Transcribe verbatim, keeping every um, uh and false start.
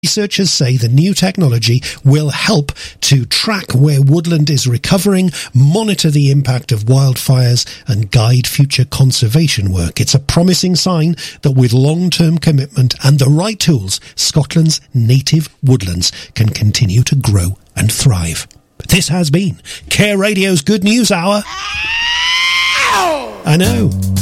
Researchers say the new technology will help to track where woodland is recovering, monitor the impact of wildfires, and guide future conservation work. It's a promising sign that with long-term commitment and the right tools, Scotland's native woodlands can continue to grow and thrive. This has been Care Radio's Good News Hour. I know.